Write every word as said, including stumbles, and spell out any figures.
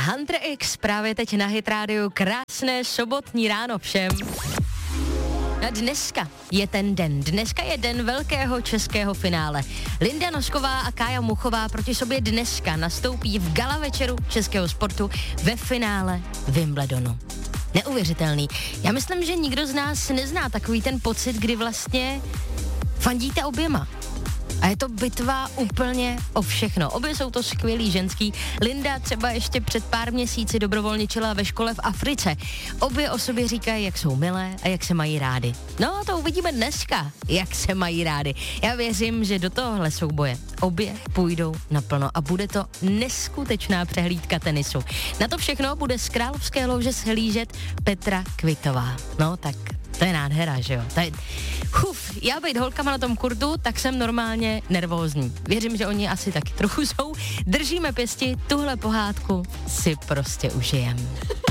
Hunter X právě teď na Hit Radio. Krásné sobotní ráno všem. A dneska je ten den. Dneska je den velkého českého finále. Linda Nosková a Kája Muchová proti sobě dneska nastoupí v gala večeru českého sportu ve finále Wimbledonu. Neuvěřitelný. Já myslím, že nikdo z nás nezná takový ten pocit, kdy vlastně fandíte oběma. A je to bitva úplně o všechno. Obě jsou to skvělý ženský. Linda třeba ještě před pár měsíci dobrovolničila ve škole v Africe. Obě o sobě říkají, jak jsou milé a jak se mají rády. No a to uvidíme dneska, jak se mají rády. Já věřím, že do tohohle souboje obě půjdou naplno a bude to neskutečná přehlídka tenisu. Na to všechno bude z Královské louže shlížet Petra Kvitová. No tak to je nádhera, že jo? To je... Uf, já být holkama na tom kurtu, tak jsem normálně nervózní. Věřím, že oni asi taky trochu jsou. Držíme pěsti, tuhle pohádku si prostě užijem.